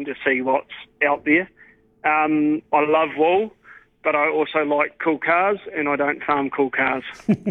to see what's out there. I love wool, but I also like cool cars, and I don't farm cool cars.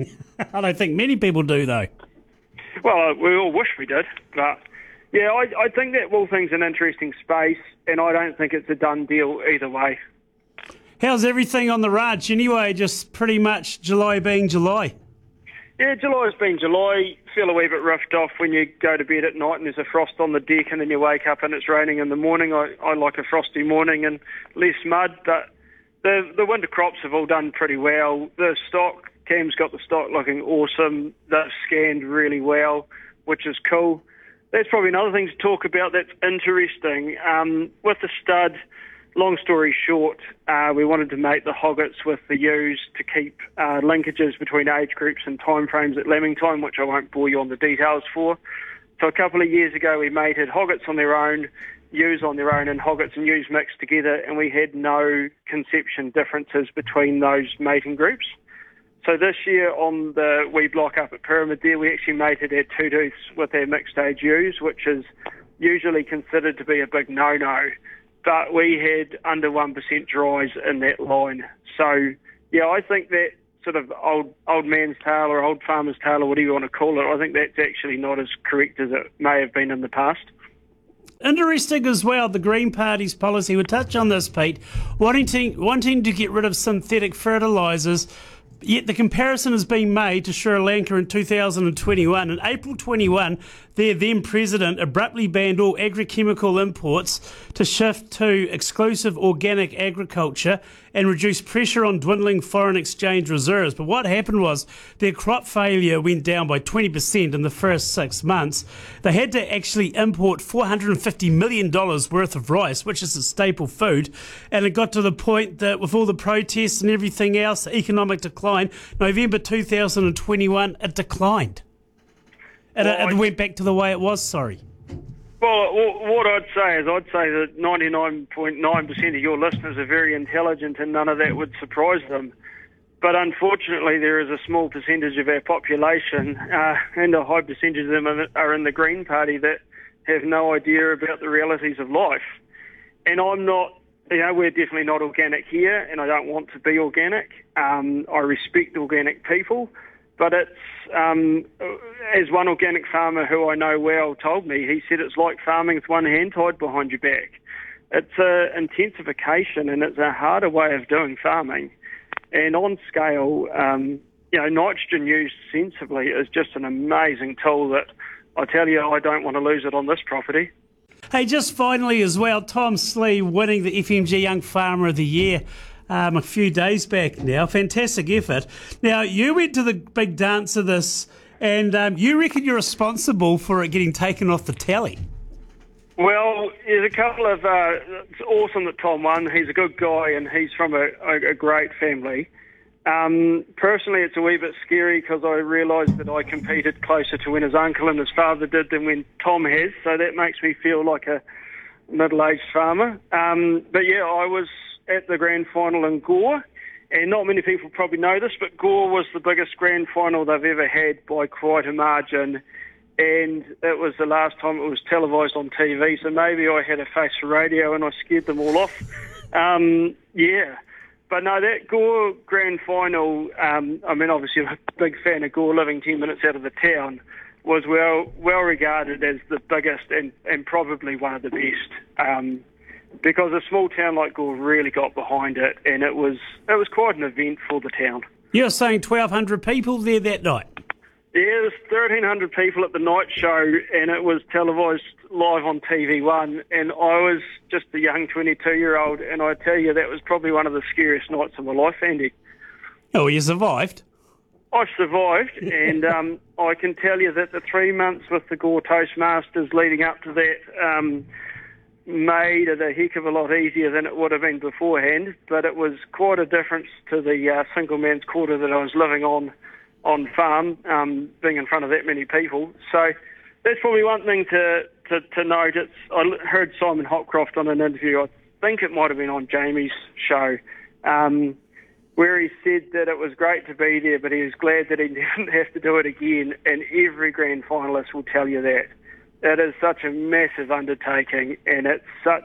I don't think many people do, though. Well, we all wish we did, but yeah, I think that wool thing's an interesting space, and I don't think it's a done deal either way. How's everything on the ranch anyway? Just pretty much July being July. Yeah, July's been July. Feel a wee bit roughed off when you go to bed at night and there's a frost on the deck, and then you wake up and it's raining in the morning. I like a frosty morning and less mud, but the winter crops have all done pretty well. The stock, Cam's got the stock looking awesome. They've scanned really well, which is cool. That's probably another thing to talk about that's interesting. With the stud, long story short, we wanted to mate the hoggets with the ewes to keep linkages between age groups and timeframes at lambing time, which I won't bore you on the details for. So a couple of years ago, we mated hoggets on their own, ewes on their own, and hoggets and ewes mixed together, and we had no conception differences between those mating groups. So this year on the wee block up at Pyramid there, we actually mated our two tooths with our mixed age ewes, which is usually considered to be a big no-no. But we had under 1% dries in that line. So, yeah, I think that sort of old man's tale or old farmer's tale or whatever you want to call it, I think that's actually not as correct as it may have been in the past. Interesting as well, the Green Party's policy. We'll touch on this, Pete. Wanting to get rid of synthetic fertilisers, yet the comparison has been made to Sri Lanka in 2021. In April 21, their then president abruptly banned all agrochemical imports to shift to exclusive organic agriculture and reduce pressure on dwindling foreign exchange reserves. But what happened was their crop failure went down by 20% in the first 6 months. They had to actually import $450 million worth of rice, which is a staple food. And it got to the point that with all the protests and everything else, the economic decline, November 2021, it declined. And it went back to the way it was, sorry. Well, what I'd say that 99.9% of your listeners are very intelligent and none of that would surprise them. But unfortunately, there is a small percentage of our population, and a high percentage of them are in the Green Party, that have no idea about the realities of life. And I'm not, we're definitely not organic here, and I don't want to be organic. I respect organic people. But it's, as one organic farmer who I know well told me, he said it's like farming with one hand tied behind your back. It's an intensification and it's a harder way of doing farming. And on scale, nitrogen used sensibly is just an amazing tool that I tell you, I don't want to lose it on this property. Hey, just finally as well, Tom Slee winning the FMG Young Farmer of the Year a few days back now. Fantastic effort. Now, you went to the big dance of this, and you reckon you're responsible for it getting taken off the tally. Well, there's a couple of... it's awesome that Tom won. He's a good guy, and he's from a great family. Personally, it's a wee bit scary because I realised that I competed closer to when his uncle and his father did than when Tom has, so that makes me feel like a middle-aged farmer. But yeah, I was at the grand final in Gore, and not many people probably know this, but Gore was the biggest grand final they've ever had by quite a margin, and it was the last time it was televised on TV, so maybe I had a face for radio and I scared them all off. But no, that Gore grand final, obviously I'm a big fan of Gore, living 10 minutes out of the town, was well regarded as the biggest and probably one of the best. Because a small town like Gore really got behind it, and it was quite an event for the town. You're saying 1,200 people there that night? Yeah, there's 1,300 people at the night show, and it was televised live on TV1, and I was just a young 22-year-old, and I tell you, that was probably one of the scariest nights of my life, Andy. Oh, you survived? I survived, and I can tell you that the 3 months with the Gore Toastmasters leading up to that made it a heck of a lot easier than it would have been beforehand, but it was quite a difference to the single man's quarter that I was living on farm, being in front of that many people. So that's probably one thing to note. I heard Simon Hopcroft on an interview, I think it might have been on Jamie's show, where he said that it was great to be there, but he was glad that he didn't have to do it again, and every grand finalist will tell you that. It is such a massive undertaking, and it's such